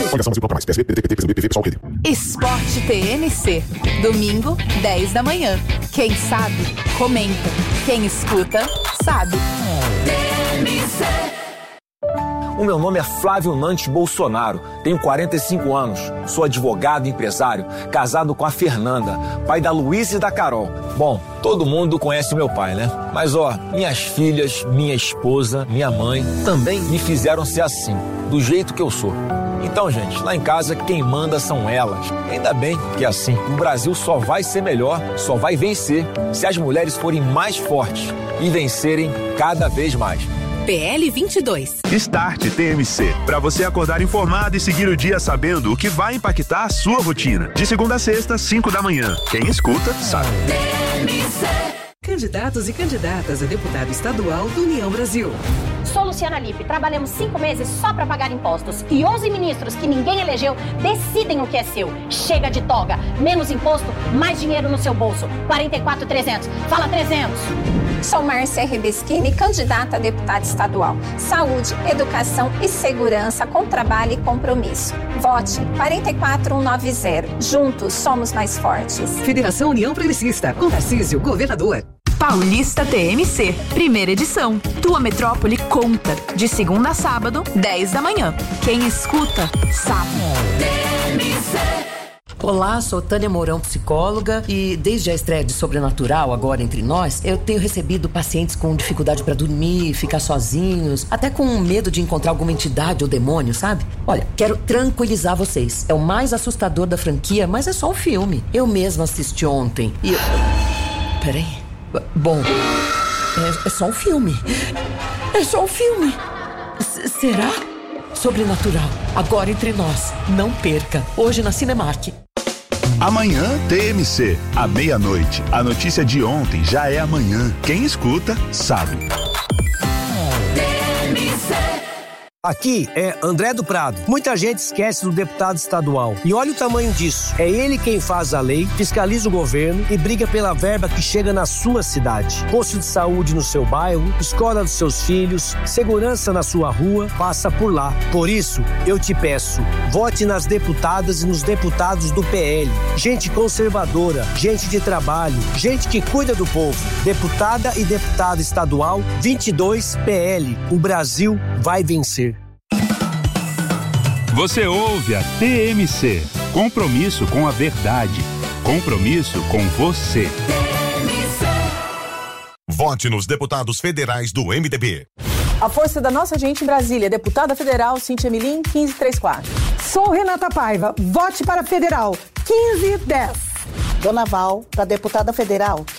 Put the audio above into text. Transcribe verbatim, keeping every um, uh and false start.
Esporte T M C. Domingo, dez da manhã. Quem sabe, comenta. Quem escuta, sabe. T M C. O meu nome é Flávio Nantes Bolsonaro, tenho quarenta e cinco anos, sou advogado e empresário, casado com a Fernanda, pai da Luísa e da Carol. Bom, todo mundo conhece meu pai, né? Mas ó, minhas filhas, minha esposa, minha mãe também me fizeram ser assim, do jeito que eu sou. Então, gente, lá em casa quem manda são elas. Ainda bem que é assim, o Brasil só vai ser melhor, só vai vencer, se as mulheres forem mais fortes e vencerem cada vez mais. P L vinte e dois. Start T M C, para você acordar informado e seguir o dia sabendo o que vai impactar a sua rotina. De segunda a sexta, cinco da manhã. Quem escuta, sabe. T M C. Candidatos e candidatas a deputado estadual do União Brasil. Sou Luciana Lippe, trabalhamos cinco meses só para pagar impostos e onze ministros que ninguém elegeu decidem o que é seu. Chega de toga, menos imposto, mais dinheiro no seu bolso. quarenta e quatro mil e trezentos, fala trezentos. Sou Márcia Rebeschini, candidata a deputada estadual. Saúde, educação e segurança com trabalho e compromisso. Vote quarenta e quatro mil cento e noventa. Juntos somos mais fortes. Federação União Progressista, com Tarcísio, governador. Paulista T M C, primeira edição. Tua metrópole conta. De segunda a sábado, dez da manhã. Quem escuta, sabe. T M C. Olá, sou Tânia Mourão, psicóloga, e desde a estreia de Sobrenatural, agora entre nós, eu tenho recebido pacientes com dificuldade para dormir, ficar sozinhos, até com medo de encontrar alguma entidade ou demônio, sabe? Olha, quero tranquilizar vocês. É o mais assustador da franquia, mas é só um filme. Eu mesma assisti ontem e... Eu... Peraí. Bom, é, é só um filme. É só um filme. S- será? Sobrenatural, agora entre nós. Não perca. Hoje na Cinemark. Amanhã, T M C, à meia-noite. A notícia de ontem já é amanhã. Quem escuta, sabe. T M C. Aqui é André do Prado. Muita gente esquece do deputado estadual. E olha o tamanho disso. É ele quem faz a lei, fiscaliza o governo e briga pela verba que chega na sua cidade. Posto de saúde no seu bairro, escola dos seus filhos, segurança na sua rua, passa por lá. Por isso, eu te peço, vote nas deputadas e nos deputados do P L. Gente conservadora, gente de trabalho, gente que cuida do povo. Deputada e deputado estadual, vinte e dois P L. O Brasil vai vencer. Você ouve a T M C. Compromisso com a verdade. Compromisso com você. Vote nos deputados federais do M D B. A força da nossa gente em Brasília, deputada federal Cíntia Milim, quinze trinta e quatro. Sou Renata Paiva, vote para federal, quinze dez. Dona Val, para deputada federal,